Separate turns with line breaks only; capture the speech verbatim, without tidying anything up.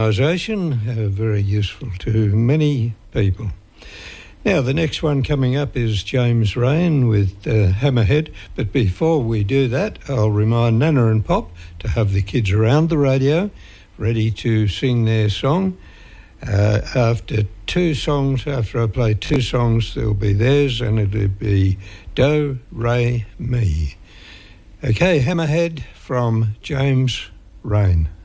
Uh, very useful to many people. Now, the next one coming up is James Rain with uh, Hammerhead. But before we do that, I'll remind Nana and Pop to have the kids around the radio ready to sing their song. Uh, after two songs, after I play two songs, there'll be theirs, and it'll be Do, Re, Mi. Okay, Hammerhead from James Rain.